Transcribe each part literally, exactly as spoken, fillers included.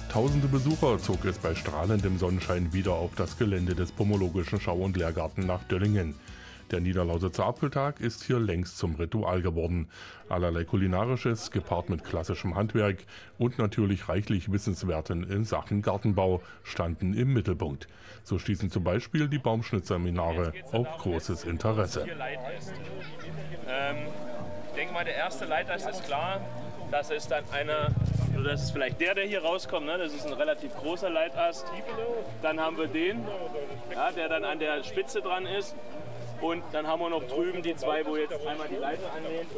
Tausende Besucher zog es bei strahlendem Sonnenschein wieder auf das Gelände des Pomologischen Schau- und Lehrgarten nach Döllingen. Der Niederlausitzer Apfeltag ist hier längst zum Ritual geworden. Allerlei Kulinarisches, gepaart mit klassischem Handwerk und natürlich reichlich Wissenswerten in Sachen Gartenbau standen im Mittelpunkt. So stießen zum Beispiel die Baumschnittseminare auf großes Interesse. Ähm, ich denke mal, der erste Leitast ist klar. Das ist dann einer, also das ist vielleicht der, der hier rauskommt, ne? Das ist ein relativ großer Leitast. Dann haben wir den, ja, der dann an der Spitze dran ist. Und dann haben wir noch drüben die zwei, wo jetzt einmal die Leiter anlehnt.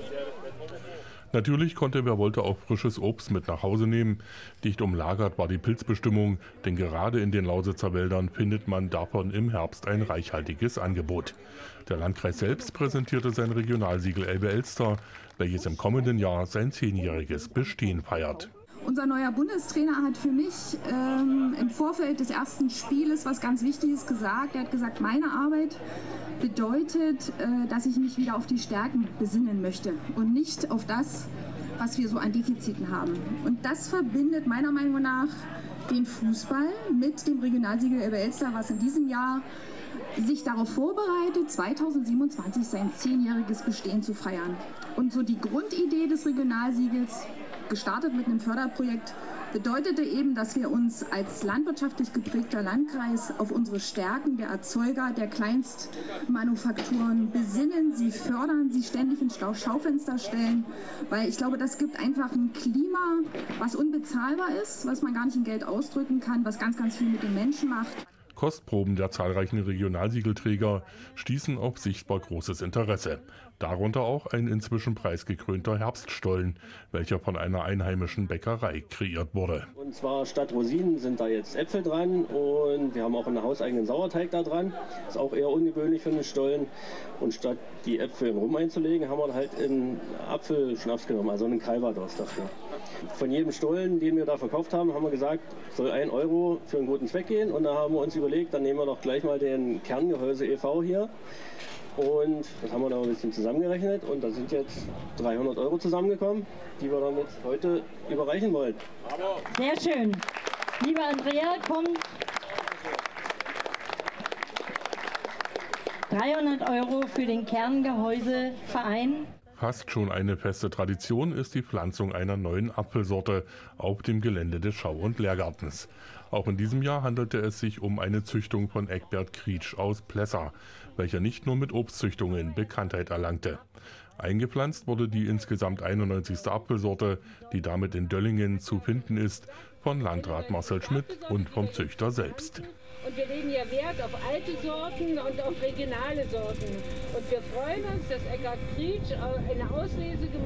Natürlich konnte wer wollte auch frisches Obst mit nach Hause nehmen. Dicht umlagert war die Pilzbestimmung, denn gerade in den Lausitzer Wäldern findet man davon im Herbst ein reichhaltiges Angebot. Der Landkreis selbst präsentierte sein Regionalsiegel Elbe-Elster, welches im kommenden Jahr sein zehnjähriges Bestehen feiert. Unser neuer Bundestrainer hat für mich ähm, im Vorfeld des ersten Spieles was ganz Wichtiges gesagt. Er hat gesagt, meine Arbeit bedeutet, äh, dass ich mich wieder auf die Stärken besinnen möchte und nicht auf das, was wir so an Defiziten haben. Und das verbindet meiner Meinung nach den Fußball mit dem Regionalsiegel Elbe-Elster, was in diesem Jahr sich darauf vorbereitet, zweitausendsiebenundzwanzig sein zehnjähriges Bestehen zu feiern. Und so die Grundidee des Regionalsiegels, gestartet mit einem Förderprojekt, bedeutete eben, dass wir uns als landwirtschaftlich geprägter Landkreis auf unsere Stärken der Erzeuger, der Kleinstmanufakturen besinnen, sie fördern, sie ständig ins Schaufenster stellen, weil ich glaube, das gibt einfach ein Klima, was unbezahlbar ist, was man gar nicht in Geld ausdrücken kann, was ganz, ganz viel mit den Menschen macht. Kostproben der zahlreichen Regionalsiegelträger stießen auf sichtbar großes Interesse. Darunter auch ein inzwischen preisgekrönter Herbststollen, welcher von einer einheimischen Bäckerei kreiert wurde. Und zwar statt Rosinen sind da jetzt Äpfel dran und wir haben auch einen hauseigenen Sauerteig da dran. Ist auch eher ungewöhnlich für einen Stollen. Und statt die Äpfel in Rum einzulegen, haben wir halt einen Apfelschnaps genommen, also einen Calvados dafür. Von jedem Stollen, den wir da verkauft haben, haben wir gesagt, soll ein Euro für einen guten Zweck gehen. Und da haben wir uns überlegt, dann nehmen wir doch gleich mal den Kerngehäuse e V hier. Und das haben wir da ein bisschen zusammengerechnet und da sind jetzt dreihundert Euro zusammengekommen, die wir damit heute überreichen wollen. Sehr schön. Lieber Andrea, kommt dreihundert Euro für den Kerngehäuseverein. Fast schon eine feste Tradition ist die Pflanzung einer neuen Apfelsorte auf dem Gelände des Schau- und Lehrgartens. Auch in diesem Jahr handelte es sich um eine Züchtung von Eckbert Krietsch aus Plessa, welcher nicht nur mit Obstzüchtungen Bekanntheit erlangte. Eingepflanzt wurde die insgesamt einundneunzigste Apfelsorte, die damit in Döllingen zu finden ist, von Landrat Marcel Schmidt und vom Züchter selbst. Und wir legen ja Wert auf alte Sorten und auf regionale Sorten. Und wir freuen uns, dass Eckbert Krietsch eine Auslese gemacht hat.